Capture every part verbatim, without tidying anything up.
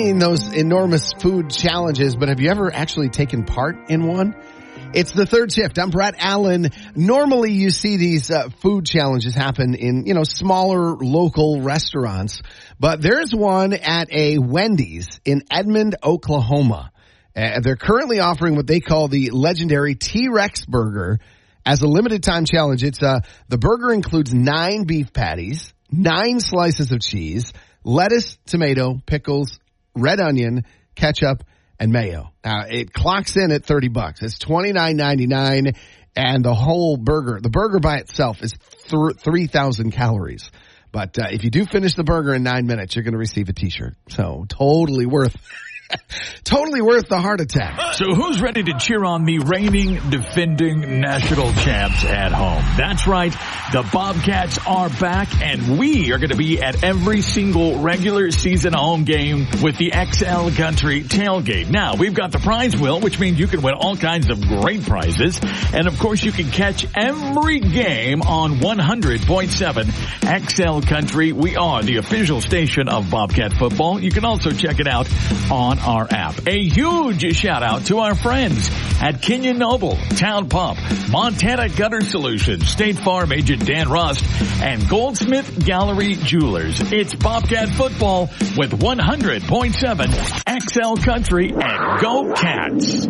Those enormous food challenges, but have you ever actually taken part in one? It's the Third Shift. I'm Brett Allen. Normally you see these uh, food challenges happen in, you know, smaller local restaurants, but there's one at a Wendy's in Edmond, Oklahoma. Uh, they're currently offering what they call the legendary T-Rex burger as a limited time challenge. It's uh, the burger includes nine beef patties, nine slices of cheese, lettuce, tomato, pickles, red onion, ketchup, and mayo. Now, it clocks in at thirty bucks. It's twenty-nine ninety-nine, and the whole burger, the burger by itself is th- three thousand calories. But uh, if you do finish the burger in nine minutes, you're going to receive a T-shirt. So totally worth Totally worth the heart attack. So who's ready to cheer on the reigning, defending national champs at home? That's right. The Bobcats are back, and we are going to be at every single regular season home game with the X L Country Tailgate. Now, we've got the prize wheel, which means you can win all kinds of great prizes. And, of course, you can catch every game on one hundred point seven X L Country. We are the official station of Bobcat football. You can also check it out on our app. A huge shout out to our friends at Kenyon Noble, Town Pump, Montana Gutter Solutions, State Farm agent Dan Rust, and Goldsmith Gallery Jewelers. It's Bobcat football with one hundred point seven X L Country, and go Cats.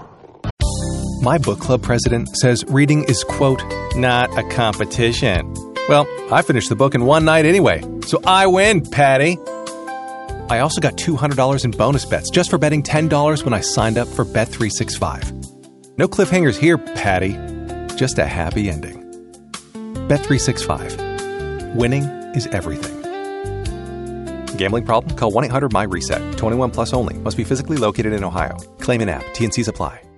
My book club president says reading is, quote, not a competition. Well, I finished the book in one night anyway, so I win, Patty. I also got two hundred dollars in bonus bets just for betting ten dollars when I signed up for Bet three sixty-five. No cliffhangers here, Patty. Just a happy ending. Bet three sixty-five. Winning is everything. Gambling problem? Call one eight hundred M Y RESET. twenty-one plus only. Must be physically located in Ohio. Claim in app. T and C's apply.